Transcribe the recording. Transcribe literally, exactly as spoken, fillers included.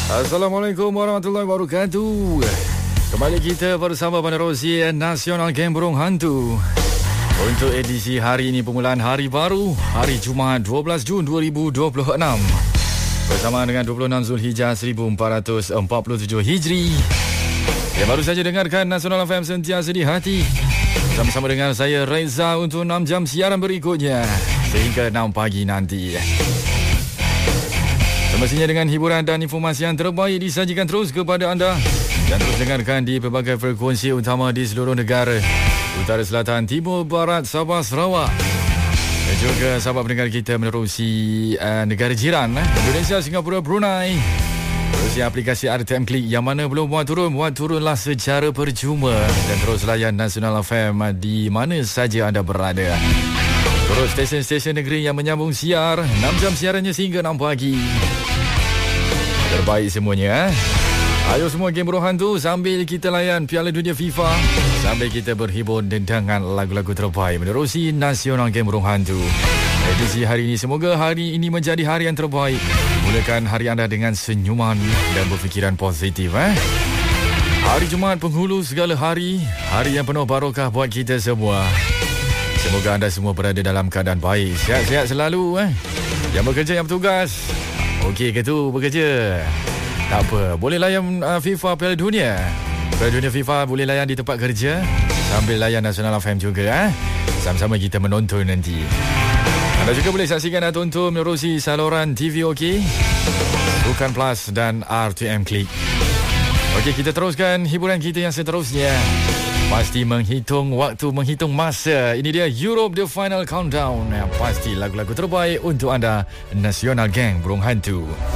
Assalamualaikum warahmatullahi wabarakatuh. Kembali kita bersama penerusi Nasional Geng Burung Hantu untuk edisi hari ini, permulaan hari baru, hari Jumaat dua belas Jun dua ribu dua puluh enam, bersama dengan dua puluh enam Zulhijjah seribu empat ratus empat puluh tujuh Hijri. Ya, baru saja dengarkan Nasional F M sentiasa di hati. Sama-sama dengan saya Reza untuk enam jam siaran berikutnya sehingga enam pagi nanti. Semestinya dengan hiburan dan informasi yang terbaik disajikan terus kepada anda, dan terus dengarkan di pelbagai frekuensi utama di seluruh negara, utara, selatan, timur, barat, Sabah, Sarawak, dan juga sahabat pendengar kita menerusi uh, negara jiran eh? Indonesia, Singapura, Brunei. Terusi aplikasi R T M Klik, yang mana belum muat turun, muat turunlah secara percuma, dan terus layan Nasional F M di mana saja anda berada. Terus stesen-stesen negeri yang menyambung siar, enam jam siarannya sehingga enam pagi. Terbaik semuanya. Ayo semua Geng Burung Hantu, sambil kita layan Piala Dunia FIFA, sambil kita berhibur dengan lagu-lagu terbaik menerusi Nasional Geng Burung Hantu. Edisi hari ini, semoga hari ini menjadi hari yang terbaik. Mulakan hari anda dengan senyuman dan berfikiran positif. Eh? Hari Jumaat penghulu segala hari, hari yang penuh barokah buat kita semua. Semoga anda semua berada dalam keadaan baik, sihat-sihat selalu. Eh? Yang bekerja, yang bertugas, okey ke tu bekerja? Tak apa, boleh layan uh, FIFA Piala Dunia. Piala Dunia FIFA boleh layan di tempat kerja, sambil layan Nasional F M juga. Eh? Sama-sama kita menonton nanti. Anda juga boleh saksikan dan tonton menerusi saluran T V OK, Bukan Plus dan R T M Klik. Okey, kita teruskan hiburan kita yang seterusnya. Pasti menghitung waktu, menghitung masa. Ini dia Europe The Final Countdown. Pasti lagu-lagu terbaik untuk anda, Nasional Geng Burung Hantu.